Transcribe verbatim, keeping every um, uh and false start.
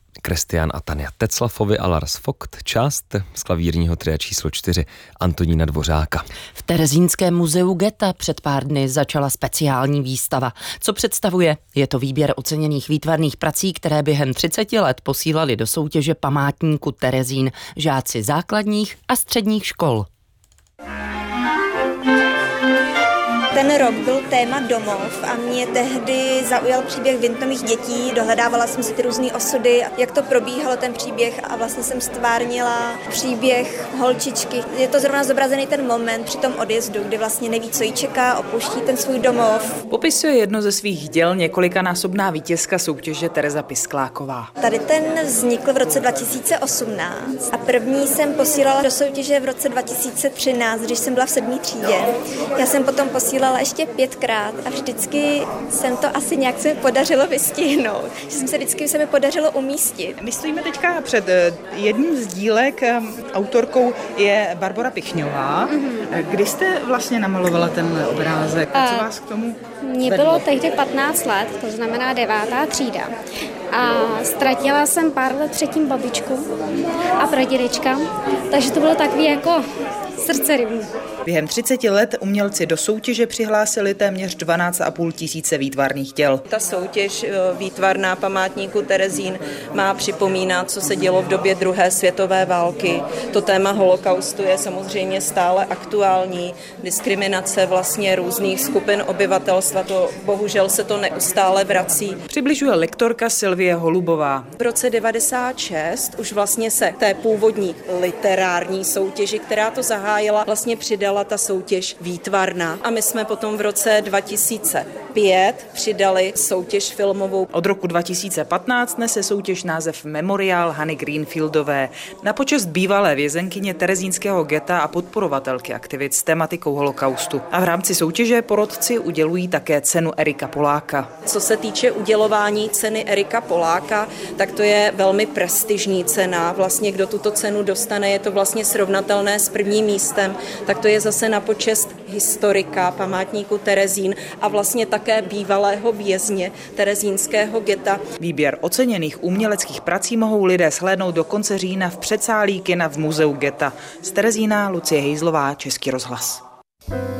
Kristián a Tania Tetzlafovi a Lars Vogt, část z klavírního tria číslo čtyři Antonína Dvořáka. V Terezínském muzeu Geta před pár dny začala speciální výstava. Co představuje? Je to výběr oceněných výtvarných prací, které během třiceti let posílali do soutěže památníku Terezín žáci základních a středních škol. Ten rok byl téma domov a mě tehdy zaujal příběh Vintonových dětí. Dohledávala jsem si ty různé osudy, jak to probíhalo ten příběh a vlastně jsem stvárnila příběh holčičky. Je to zrovna zobrazený ten moment při tom odjezdu, kdy vlastně neví, co jí čeká, opouští ten svůj domov. Popisuje jedno ze svých děl několikanásobná vítězka soutěže Tereza Piskláková. Tady ten vznikl v roce dva tisíce osmnáct a první jsem posílala do soutěže v roce dva tisíce třináct, když jsem byla v sedmé třídě. Já jsem potom posílala ještě pětkrát a vždycky jsem to asi nějak se mi podařilo vystihnout. Že jsem se vždycky se mi podařilo umístit. My stojíme teďka před jedním z dílek. Autorkou je Barbora Pichňová. Mm-hmm. Kdy jste vlastně namalovala ten obrázek? A co vás k tomu Mně bylo tehdy patnáct let, to znamená devátá třída. A ztratila jsem pár let předtím babičku a pradědečka, takže to bylo takový jako srdcerivný. Během třiceti let umělci do soutěže přihlásili téměř dvanáct a půl tisíce výtvarných děl. Ta soutěž výtvarná památníku Terezín má připomínat, co se dělo v době druhé světové války. To téma holokaustu je samozřejmě stále aktuální. Diskriminace vlastně různých skupin obyvatelstva, to bohužel se to neustále vrací. Přibližuje lektorka Sylvie Holubová. V roce devadesát šest už vlastně se té původní literární soutěži, která to zahájila, vlastně přidala ta soutěž výtvarná. A my jsme potom v roce dva tisíce pět přidali soutěž filmovou. Od roku dva tisíce patnáct nese soutěž název Memoriál Hany Greenfieldové na počest bývalé vězenkyně terezínského geta a podporovatelky aktivit s tematikou holokaustu. A v rámci soutěže porotci udělují také cenu Erika Poláka. Co se týče udělování ceny Erika Poláka, tak to je velmi prestižní cena. Vlastně kdo tuto cenu dostane, je to vlastně srovnatelné s prvním místem, tak to je zase na počest historika památníku Terezín a vlastně také bývalého vězně terezínského geta. Výběr oceněných uměleckých prací mohou lidé shlédnout do konce října v předsálí kina v muzeu Geta. Z Terezína Lucie Hejzlová, Český rozhlas.